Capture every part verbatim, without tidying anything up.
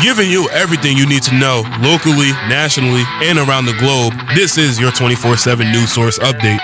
Giving you everything you need to know locally, nationally, and around the globe. This is your twenty-four seven News Source Update.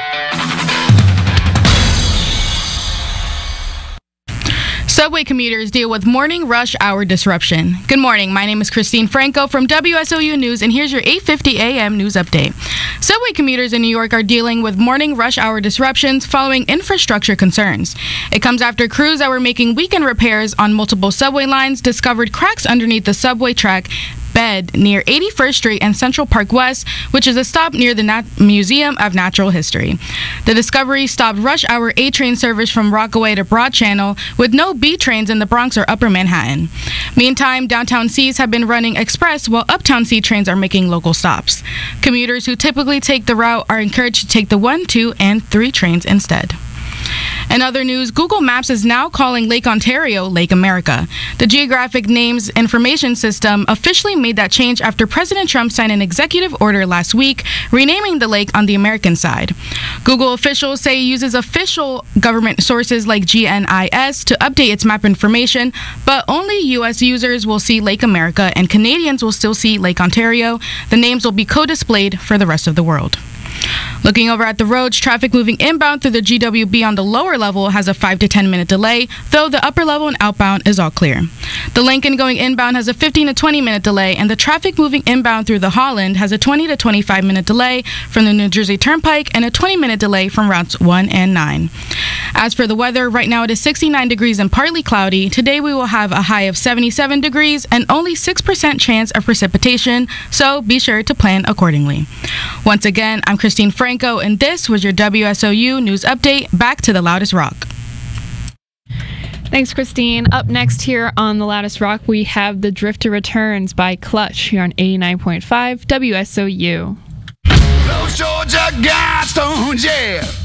Subway commuters deal with morning rush hour disruption. Good morning. My name is Christine Franco from W S O U News, and here's your eight fifty a.m. news update. Subway commuters in New York are dealing with morning rush hour disruptions following infrastructure concerns. It comes after crews that were making weekend repairs on multiple subway lines discovered cracks underneath the subway track bed near eighty-first Street and Central Park West, which is a stop near the Nat- Museum of Natural History. The discovery stopped rush hour A train service from Rockaway to Broad Channel, with no B trains in the Bronx or Upper Manhattan. Meantime, downtown C's have been running express while uptown C trains are making local stops. Commuters who typically take the route are encouraged to take the one, two, and three trains instead. In other news, Google Maps is now calling Lake Ontario Lake America. The Geographic Names Information System officially made that change after President Trump signed an executive order last week renaming the lake on the American side. Google officials say it uses official government sources like G N I S to update its map information, but only U S users will see Lake America and Canadians will still see Lake Ontario. The names will be co-displayed for the rest of the world. Looking over at the roads, traffic moving inbound through the G W B on the lower level has a five to ten minute delay, though the upper level and outbound is all clear. The Lincoln going inbound has a fifteen to twenty minute delay, and the traffic moving inbound through the Holland has a twenty to twenty-five minute delay from the New Jersey Turnpike and a twenty minute delay from routes one and nine. As for the weather, right now it is sixty-nine degrees and partly cloudy. Today we will have a high of seventy-seven degrees and only six percent chance of precipitation, so be sure to plan accordingly. Once again, I'm Christine Franco, and this was your W S O U News Update. Back to the Loudest Rock. Thanks, Christine. Up next here on The Loudest Rock, we have The Drifter Returns by Clutch here on eighty-nine point five W S O U. Those Georgia Guidestones, yeah.